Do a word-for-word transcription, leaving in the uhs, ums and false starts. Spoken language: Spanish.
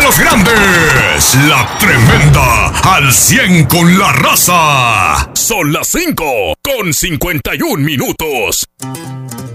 más grandes. La Tremenda, al cien con la raza. Son las cinco con cincuenta y un minutos.